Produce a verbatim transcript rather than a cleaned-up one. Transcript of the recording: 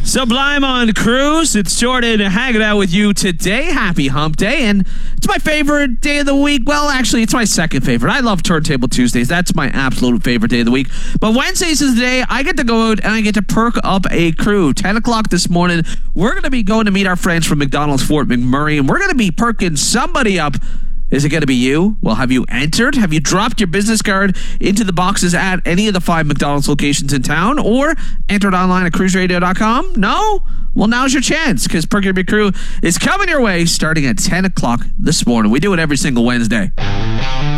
Sublime on Cruise. It's Jordan hanging out with you today. Happy Hump Day. And it's my favorite day of the week. Well, actually, it's my second favorite. I love Turntable Tuesdays. That's my absolute favorite day of the week. But Wednesdays is the day I get to go out and I get to perk up a crew. ten o'clock this morning, we're going to be going to meet our friends from McDonald's Fort McMurray, and we're going to be perking somebody up. Is it going to be you? Well, have you entered? Have you dropped your business card into the boxes at any of the five McDonald's locations in town, or entered online at cruise radio dot com? No? Well, now's your chance, because Perking Up Your Crew is coming your way starting at ten o'clock this morning. We do it every single Wednesday.